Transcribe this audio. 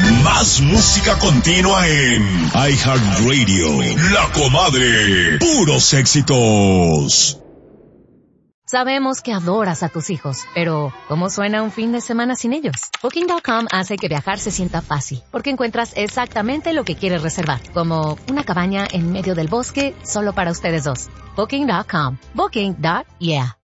Más música continua en iHeartRadio. La Comadre. Puros éxitos. Sabemos que adoras a tus hijos, pero ¿cómo suena un fin de semana sin ellos? Booking.com hace que viajar se sienta fácil, porque encuentras exactamente lo que quieres reservar, como una cabaña en medio del bosque solo para ustedes dos. Booking.com. Booking.yeah.